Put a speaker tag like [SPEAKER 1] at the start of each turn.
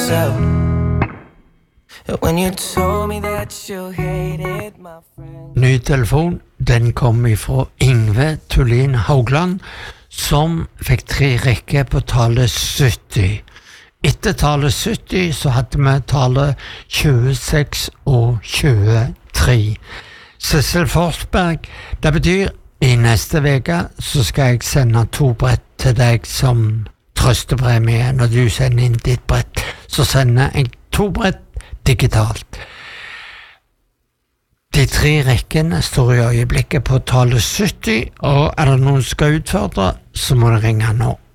[SPEAKER 1] yourself. When you told me that you hated my friend.
[SPEAKER 2] Ny telefon, den kom ifra Ingve Tullin Haugland, som fikk 3 rekker på tallet 70. Etter tallet 70 så hadde vi tallet 26 og 23. Sissel Forsberg, det betyr i neste veke så skal jeg sende 2 brett til deg som trøstepremie. Når du sender inn ditt brett, så sender jeg 2 brett digitalt. De 3 rekkene står i øyeblikket på tallet 70, og er det noen som skal utfordre, så må det ringe nå.